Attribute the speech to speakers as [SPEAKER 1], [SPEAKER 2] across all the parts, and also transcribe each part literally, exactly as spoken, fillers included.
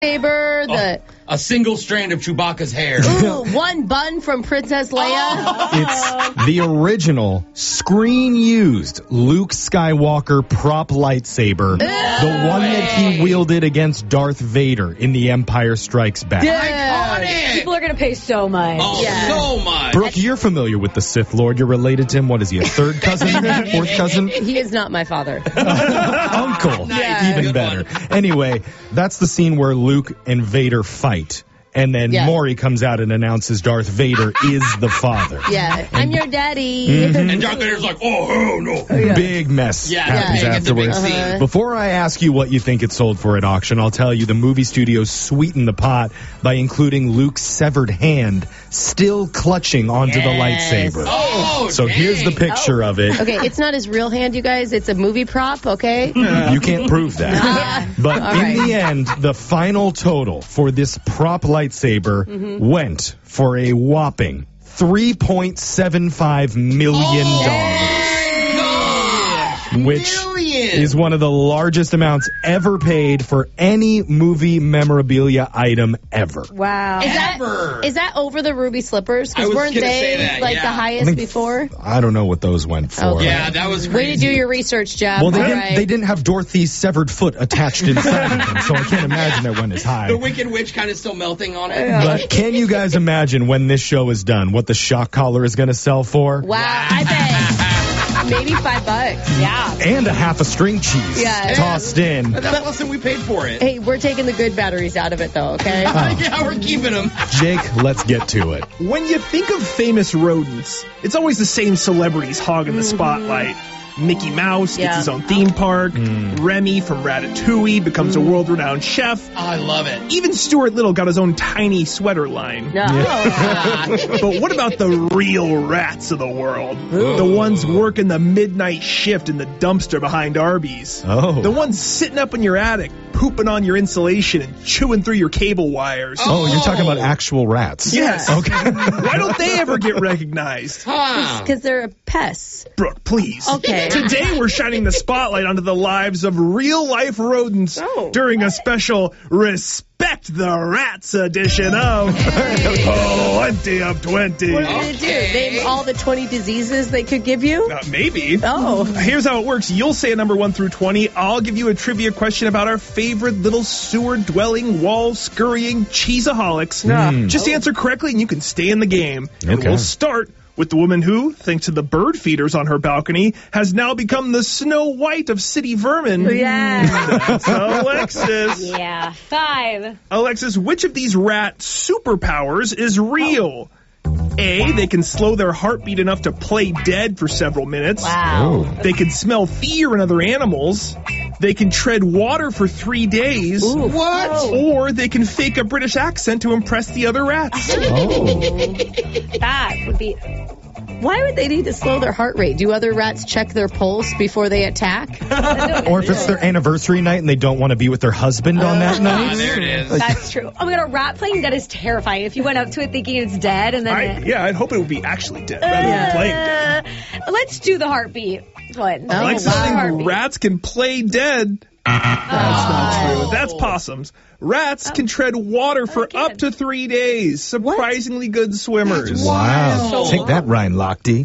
[SPEAKER 1] Saber, the
[SPEAKER 2] oh, a single strand of Chewbacca's hair.
[SPEAKER 1] Ooh, one bun from Princess Leia. Oh.
[SPEAKER 3] It's the original screen-used Luke Skywalker prop lightsaber, the one that he wielded against Darth Vader in The Empire Strikes Back.
[SPEAKER 2] Iconic!
[SPEAKER 4] People are going to pay so much.
[SPEAKER 2] Oh,
[SPEAKER 1] Yeah.
[SPEAKER 2] so much.
[SPEAKER 3] Brooke, you're familiar with the Sith Lord. You're related to him. What is he, a third cousin, fourth cousin?
[SPEAKER 1] He is not my father.
[SPEAKER 3] Uncle.
[SPEAKER 1] Yeah.
[SPEAKER 3] Even
[SPEAKER 2] Good
[SPEAKER 3] better.
[SPEAKER 2] one.
[SPEAKER 3] Anyway, that's the scene where Luke and Vader fight. And then
[SPEAKER 1] Yeah.
[SPEAKER 3] Maury comes out and announces Darth Vader is the father.
[SPEAKER 1] Yeah, I'm your daddy.
[SPEAKER 3] Mm-hmm.
[SPEAKER 2] And Darth Vader's like, oh, hell no.
[SPEAKER 3] Big mess
[SPEAKER 2] Yeah,
[SPEAKER 3] happens
[SPEAKER 2] yeah, it's a big
[SPEAKER 3] afterwards.
[SPEAKER 2] scene.
[SPEAKER 3] Before I ask you what you think it sold for at auction, I'll tell you the movie studios sweetened the pot by including Luke's severed hand still clutching onto
[SPEAKER 1] Yes.
[SPEAKER 3] the lightsaber.
[SPEAKER 2] Oh,
[SPEAKER 3] So
[SPEAKER 2] dang.
[SPEAKER 3] here's the picture of it.
[SPEAKER 1] Okay, it's not his real hand, you guys. It's a movie prop, okay?
[SPEAKER 3] You can't prove that.
[SPEAKER 1] Ah,
[SPEAKER 3] But
[SPEAKER 1] all
[SPEAKER 3] in
[SPEAKER 1] right.
[SPEAKER 3] the end, the final total for this prop lightsaber
[SPEAKER 1] Mm-hmm.
[SPEAKER 3] went for a whopping three point seven five million dollars. Which
[SPEAKER 2] Million.
[SPEAKER 3] is one of the largest amounts ever paid for any movie memorabilia item ever.
[SPEAKER 4] Wow.
[SPEAKER 1] Is that,
[SPEAKER 2] Ever.
[SPEAKER 1] is that over the ruby slippers?
[SPEAKER 2] I
[SPEAKER 1] Because
[SPEAKER 2] was
[SPEAKER 1] weren't
[SPEAKER 2] gonna
[SPEAKER 1] they
[SPEAKER 2] say that,
[SPEAKER 1] like
[SPEAKER 2] yeah.
[SPEAKER 1] the
[SPEAKER 3] I
[SPEAKER 1] highest
[SPEAKER 3] think-
[SPEAKER 1] before?
[SPEAKER 3] I don't know what those went for.
[SPEAKER 1] Okay.
[SPEAKER 2] Yeah, that was
[SPEAKER 1] Way
[SPEAKER 2] crazy.
[SPEAKER 1] to do your research, Jeff.
[SPEAKER 3] Well, they
[SPEAKER 1] All
[SPEAKER 3] didn't,
[SPEAKER 1] right.
[SPEAKER 3] they didn't have Dorothy's severed foot attached inside of them, so I can't imagine it went as high.
[SPEAKER 2] The Wicked Witch kind of still melting on it.
[SPEAKER 3] But can you guys imagine when this show is done what the shock collar is going to sell for?
[SPEAKER 1] Wow, I bet. Maybe five bucks.
[SPEAKER 4] Yeah.
[SPEAKER 3] And a half a string cheese
[SPEAKER 1] Yeah.
[SPEAKER 3] tossed in.
[SPEAKER 2] That's less than we paid for it.
[SPEAKER 1] Hey, we're taking the good batteries out of it, though, okay?
[SPEAKER 2] Yeah, we're keeping them.
[SPEAKER 3] Jake, let's get to it.
[SPEAKER 5] When you think of famous rodents, it's always the same celebrities hogging the spotlight. Mickey Mouse gets
[SPEAKER 1] Yeah.
[SPEAKER 5] his own theme park. Remy from Ratatouille becomes a world-renowned chef.
[SPEAKER 2] Oh, I love it.
[SPEAKER 5] Even Stuart Little got his own tiny sweater line.
[SPEAKER 1] No.
[SPEAKER 5] But what about the real rats of the world? The ones working the midnight shift in the dumpster behind Arby's.
[SPEAKER 3] Oh.
[SPEAKER 5] The ones sitting up in your attic, pooping on your insulation and chewing through your cable wires.
[SPEAKER 3] Oh, you're talking about actual rats.
[SPEAKER 5] Yes.
[SPEAKER 3] Okay.
[SPEAKER 5] Why don't they ever get recognized?
[SPEAKER 2] Huh.
[SPEAKER 1] Because they're pests.
[SPEAKER 5] Brooke, please.
[SPEAKER 1] Okay.
[SPEAKER 5] Today we're shining the spotlight onto the lives of real-life rodents
[SPEAKER 1] Oh.
[SPEAKER 5] during a special Respect the Rats edition of twenty of twenty.
[SPEAKER 1] What are they do? Name all the twenty diseases they could give you?
[SPEAKER 5] Uh, maybe.
[SPEAKER 1] Oh.
[SPEAKER 5] Here's how it works. You'll say a number one through twenty. I'll give you a trivia question about our favorite little sewer-dwelling, wall-scurrying cheeseaholics.
[SPEAKER 3] Mm.
[SPEAKER 5] Just answer correctly and you can stay in the game. And
[SPEAKER 3] Okay.
[SPEAKER 5] we'll start with the woman who, thanks to the bird feeders on her balcony, has now become the Snow White of city vermin.
[SPEAKER 4] Yeah.
[SPEAKER 5] That's Alexis.
[SPEAKER 4] Yeah. Five.
[SPEAKER 5] Alexis, which of these rat superpowers is real? A, they can slow their heartbeat enough to play dead for several minutes.
[SPEAKER 4] Wow.
[SPEAKER 3] Oh.
[SPEAKER 5] They can smell fear in other animals. They can tread water for three days.
[SPEAKER 2] What?
[SPEAKER 5] Or they can fake a British accent to impress the other rats.
[SPEAKER 3] Oh.
[SPEAKER 4] That would be.
[SPEAKER 1] Why would they need to slow their heart rate? Do other rats check their pulse before they attack?
[SPEAKER 3] Or if it's their anniversary night and they don't want to be with their husband on that
[SPEAKER 2] Ah,
[SPEAKER 3] night.
[SPEAKER 2] there it is.
[SPEAKER 4] That's true. Oh my god, a rat playing dead is terrifying. If you went up to it thinking it's dead and then.
[SPEAKER 5] I,
[SPEAKER 4] it,
[SPEAKER 5] yeah, I'd hope it would be actually dead rather than playing dead.
[SPEAKER 4] Uh, let's do the heartbeat one.
[SPEAKER 1] Oh,
[SPEAKER 5] Alexis
[SPEAKER 1] wow.
[SPEAKER 5] saying
[SPEAKER 4] Heartbeat.
[SPEAKER 5] rats can play dead. That's not true. That's possums. Rats can tread water for
[SPEAKER 4] Okay.
[SPEAKER 5] up to three days. Surprisingly good swimmers.
[SPEAKER 3] Wow.
[SPEAKER 4] So
[SPEAKER 3] Take that, Ryan Lochte.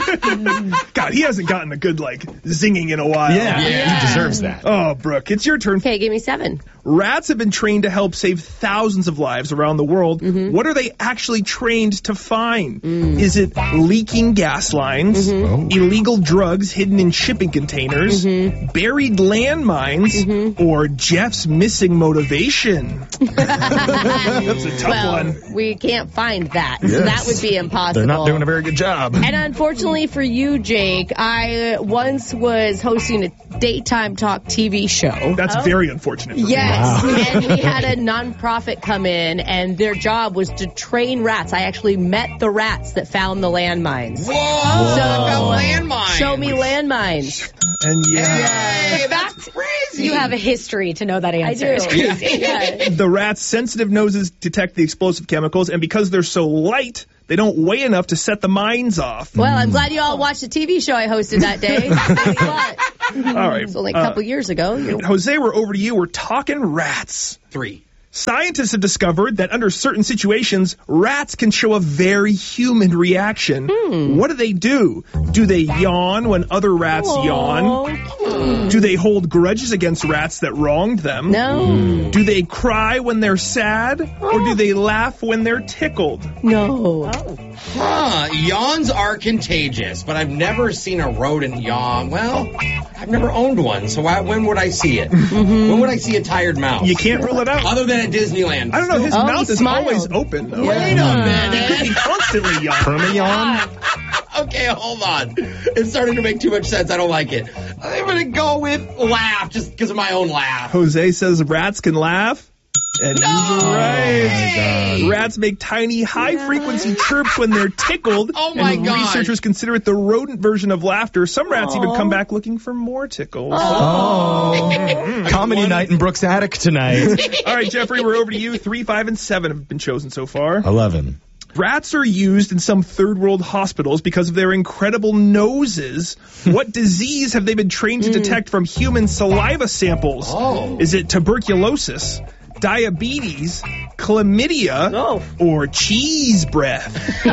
[SPEAKER 5] God, he hasn't gotten a good, like, zinging in a while.
[SPEAKER 3] Yeah,
[SPEAKER 2] Yeah.
[SPEAKER 3] he deserves that.
[SPEAKER 5] Oh, Brooke, it's your turn.
[SPEAKER 1] Okay, give me seven.
[SPEAKER 5] Rats have been trained to help save thousands of lives around the world.
[SPEAKER 1] Mm-hmm.
[SPEAKER 5] What are they actually trained to find?
[SPEAKER 1] Mm.
[SPEAKER 5] Is it leaking gas lines,
[SPEAKER 1] Mm-hmm.
[SPEAKER 3] Oh.
[SPEAKER 5] illegal drugs hidden in shipping containers,
[SPEAKER 1] Mm-hmm.
[SPEAKER 5] buried landmines, or Jeff's missing motivation? That's a tough
[SPEAKER 1] Well,
[SPEAKER 5] one.
[SPEAKER 1] we can't find that. So
[SPEAKER 3] Yes.
[SPEAKER 1] that would be impossible.
[SPEAKER 3] They're not doing a very good job.
[SPEAKER 1] And unfortunately for you, Jake, I once was hosting a daytime talk T V show.
[SPEAKER 5] That's very unfortunate. For me.
[SPEAKER 1] Yes, and we had a nonprofit come in, and their job was to train rats. I actually met the rats that found the landmines.
[SPEAKER 2] Whoa!
[SPEAKER 1] So,
[SPEAKER 2] About landmines.
[SPEAKER 1] Show me landmines.
[SPEAKER 5] And yeah,
[SPEAKER 2] Hey, that's crazy.
[SPEAKER 4] You have a history to know that
[SPEAKER 1] I
[SPEAKER 4] answer.
[SPEAKER 1] do. Yeah.
[SPEAKER 5] the rats' sensitive noses detect the explosive chemicals, and because they're so light, they don't weigh enough to set the mines off.
[SPEAKER 1] Well, I'm glad you all watched the T V show I hosted that day. Thanks a lot.
[SPEAKER 5] All right.
[SPEAKER 1] It was only a couple years ago. You know.
[SPEAKER 5] Jose, we're over to you. We're talking rats.
[SPEAKER 2] Three.
[SPEAKER 5] Scientists have discovered that under certain situations, rats can show a very human reaction.
[SPEAKER 1] Hmm.
[SPEAKER 5] What do they do? Do they yawn when other rats yawn? Do they hold grudges against rats that wronged them?
[SPEAKER 1] No.
[SPEAKER 5] Do they cry when they're sad? Or do they laugh when they're tickled?
[SPEAKER 1] No.
[SPEAKER 2] Huh, yawns are contagious, but I've never seen a rodent yawn. Well, I've never owned one, so why, when would I see it?
[SPEAKER 1] Mm-hmm.
[SPEAKER 2] When would I see a tired mouse?
[SPEAKER 5] You can't rule it out.
[SPEAKER 2] Other than at Disneyland.
[SPEAKER 5] I don't know, his
[SPEAKER 1] Oh,
[SPEAKER 5] mouth
[SPEAKER 1] he
[SPEAKER 5] is
[SPEAKER 1] smiled.
[SPEAKER 5] always open, though.
[SPEAKER 2] Wait a
[SPEAKER 5] He could be
[SPEAKER 2] minute.
[SPEAKER 5] constantly yawning.
[SPEAKER 3] Perma-yawn?
[SPEAKER 2] Okay, hold on. It's starting to make too much sense. I don't like it. I'm going to go with laugh just because of my own laugh.
[SPEAKER 5] Jose says rats can laugh. And he's right.
[SPEAKER 2] Hey!
[SPEAKER 5] Rats make tiny, high-frequency chirps when they're tickled.
[SPEAKER 2] Oh, my
[SPEAKER 5] and
[SPEAKER 2] gosh.
[SPEAKER 5] researchers consider it the rodent version of laughter. Some rats even come back looking for more tickles.
[SPEAKER 3] Oh. Comedy night in Brooks' attic tonight.
[SPEAKER 5] All right, Jeffrey, we're over to you. Three, five, and seven have been chosen so far.
[SPEAKER 3] eleven.
[SPEAKER 5] Rats are used in some third world hospitals because of their incredible noses. What disease have they been trained to detect from human saliva samples?
[SPEAKER 2] Oh.
[SPEAKER 5] Is it tuberculosis, diabetes, chlamydia,
[SPEAKER 1] Oh.
[SPEAKER 5] or cheese breath?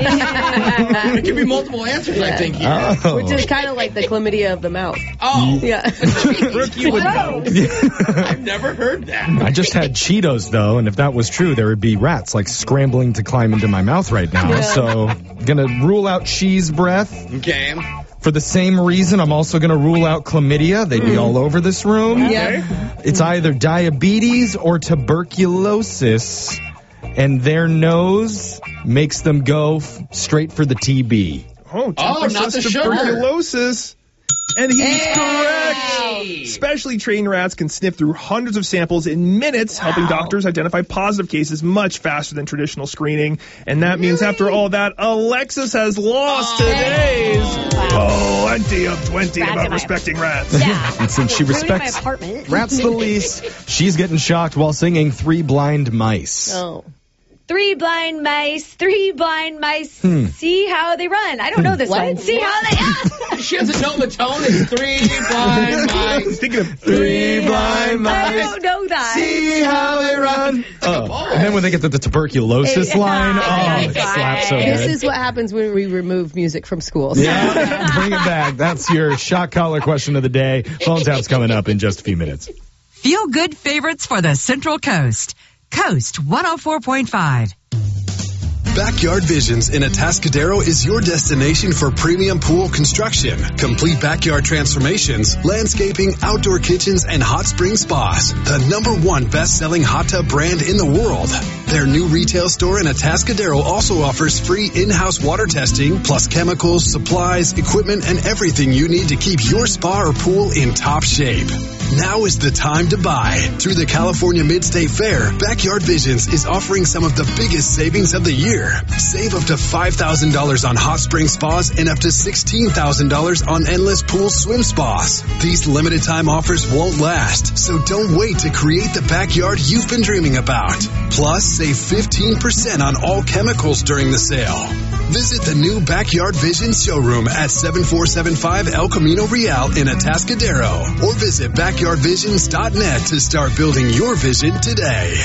[SPEAKER 2] It could be multiple answers, I think. Here.
[SPEAKER 3] Oh.
[SPEAKER 1] Which is kind of like the chlamydia of the mouth.
[SPEAKER 2] Oh,
[SPEAKER 1] Yeah.
[SPEAKER 5] Brooke, you would know.
[SPEAKER 2] I've never heard that.
[SPEAKER 3] I just had Cheetos, though, and if that was true, there would be rats, like, scrambling to climb into my mouth right now.
[SPEAKER 1] Yeah.
[SPEAKER 3] So, gonna rule out cheese breath.
[SPEAKER 2] Okay.
[SPEAKER 3] For the same reason, I'm also gonna rule out chlamydia. They'd be all over this room.
[SPEAKER 1] Yeah.
[SPEAKER 3] It's either diabetes or tuberculosis, and their nose makes them go f- straight for the T B.
[SPEAKER 5] Oh,
[SPEAKER 2] Oh,
[SPEAKER 5] Jeffrey
[SPEAKER 2] not
[SPEAKER 5] says
[SPEAKER 2] the sugar.
[SPEAKER 5] tuberculosis. And he's correct.
[SPEAKER 2] Hey!
[SPEAKER 5] Specially trained rats can sniff through hundreds of samples in minutes, helping doctors identify positive cases much faster than traditional screening. And that means after all that, Alexis has lost
[SPEAKER 2] Oh.
[SPEAKER 5] today's plenty of twenty
[SPEAKER 4] Rats
[SPEAKER 5] about
[SPEAKER 4] in my-
[SPEAKER 5] respecting rats.
[SPEAKER 4] Yeah.
[SPEAKER 3] And since she
[SPEAKER 4] Ruining my
[SPEAKER 3] respects
[SPEAKER 4] apartment.
[SPEAKER 3] rats the least, she's getting shocked while singing Three Blind Mice.
[SPEAKER 1] Oh.
[SPEAKER 4] Three blind mice, three blind mice.
[SPEAKER 3] Hmm.
[SPEAKER 4] See how they run. I don't know this
[SPEAKER 1] What?
[SPEAKER 4] one. See how they.
[SPEAKER 2] She doesn't know the tone. It's three blind mice.
[SPEAKER 5] Thinking of
[SPEAKER 3] Three blind
[SPEAKER 4] I
[SPEAKER 3] mice.
[SPEAKER 4] don't know that.
[SPEAKER 3] See how they run. Oh. And then when they get to the tuberculosis
[SPEAKER 1] Yeah.
[SPEAKER 3] line, oh,
[SPEAKER 4] Yeah.
[SPEAKER 3] it slaps so
[SPEAKER 1] This
[SPEAKER 3] good.
[SPEAKER 1] is what happens when we remove music from schools.
[SPEAKER 3] Yeah, bring it back. That's your shock collar question of the day. Phone tap's coming up in just a few minutes.
[SPEAKER 6] Feel good favorites for the Central Coast. Coast one oh four point five.
[SPEAKER 7] Backyard Visions in Atascadero is your destination for premium pool construction, complete backyard transformations, landscaping, outdoor kitchens, and hot spring spas. The number one best-selling hot tub brand in the world. Their new retail store in Atascadero also offers free in-house water testing, plus chemicals, supplies, equipment, and everything you need to keep your spa or pool in top shape. Now is the time to buy. Through the California Mid-State Fair, Backyard Visions is offering some of the biggest savings of the year. Save up to five thousand dollars on hot spring spas and up to sixteen thousand dollars on endless pool swim spas. These limited time offers won't last, so don't wait to create the backyard you've been dreaming about. Plus, save fifteen percent on all chemicals during the sale. Visit the new Backyard Visions showroom at seven four seven five El Camino Real in Atascadero, or visit backyard visions dot net to start building your vision today.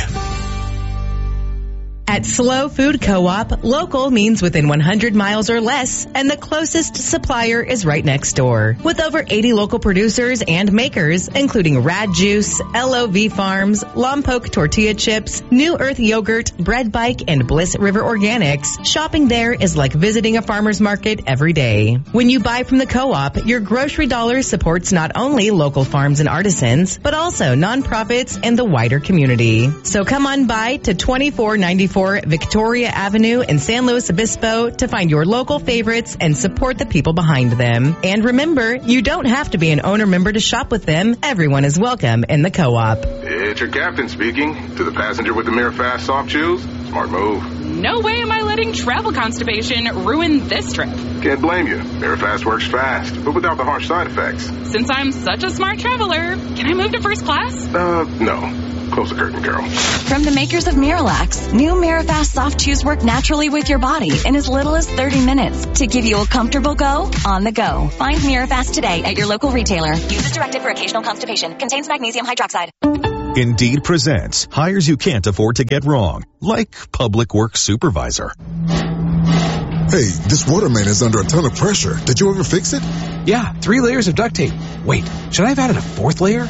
[SPEAKER 8] At Slow Food Co-op, local means within one hundred miles or less, and the closest supplier is right next door. With over eighty local producers and makers, including Rad Juice, L O V Farms, Lompoc Tortilla Chips, New Earth Yogurt, Bread Bike, and Bliss River Organics, shopping there is like visiting a farmer's market every day. When you buy from the co-op, your grocery dollar supports not only local farms and artisans, but also nonprofits and the wider community. So come on by to twenty-four ninety-four Victoria Avenue in San Luis Obispo to find your local favorites and support the people behind them. And remember, you don't have to be an owner member to shop with them. Everyone is welcome in the co-op.
[SPEAKER 9] It's your captain speaking. To the passenger with the Mirror Fast soft chews, smart move.
[SPEAKER 10] No way am I letting travel constipation ruin this trip.
[SPEAKER 9] Can't blame you. Mirror Fast works fast, but without the harsh side effects.
[SPEAKER 10] Since I'm such a smart traveler, can I move to first class?
[SPEAKER 9] Uh, no. Close the curtain, girl.
[SPEAKER 11] From the makers of Miralax, new Mirafast soft chews work naturally with your body in as little as thirty minutes to give you a comfortable go on the go. Find Mirafast today at your local retailer. Use as directed for occasional constipation. Contains magnesium hydroxide.
[SPEAKER 12] Indeed presents hires you can't afford to get wrong, like public works supervisor.
[SPEAKER 13] Hey, this water main is under a ton of pressure. Did you ever fix it?
[SPEAKER 14] Yeah, three layers of duct tape. Wait, should I have added a fourth layer?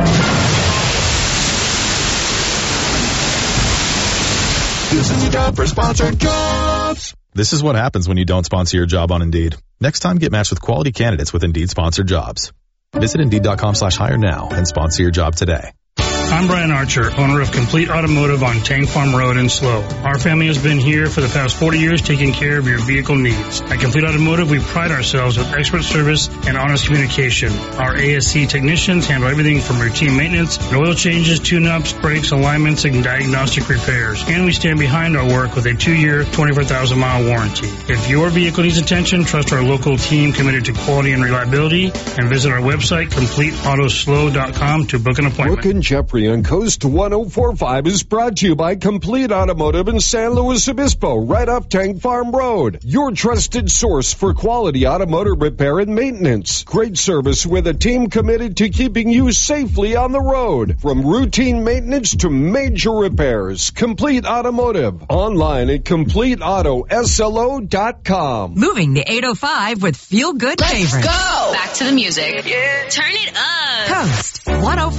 [SPEAKER 15] This is a job for sponsored jobs.
[SPEAKER 12] This is what happens when you don't sponsor your job on Indeed. Next time, get matched with quality candidates with Indeed sponsored jobs. Visit Indeed.com slash hire now and sponsor your job today.
[SPEAKER 16] I'm Brian Archer, owner of Complete Automotive on Tank Farm Road in Slow. Our family has been here for the past forty years taking care of your vehicle needs. At Complete Automotive, we pride ourselves with expert service and honest communication. Our A S C technicians handle everything from routine maintenance, oil changes, tune-ups, brakes, alignments, and diagnostic repairs. And we stand behind our work with a two-year, twenty-four thousand mile warranty. If your vehicle needs attention, trust our local team committed to quality and reliability, and visit our website, complete auto slow dot com, to book an appointment.
[SPEAKER 17] Brooke and Jeffrey on Coast one oh four point five is brought to you by Complete Automotive in San Luis Obispo, right off Tank Farm Road. Your trusted source for quality automotive repair and maintenance. Great service with a team committed to keeping you safely on the road. From routine maintenance to major repairs. Complete Automotive. Online at complete auto slo dot com.
[SPEAKER 6] Moving to eight oh five with feel good favorites.
[SPEAKER 18] Go! Back to the music. Yeah. Turn it up.
[SPEAKER 6] Coast one oh four.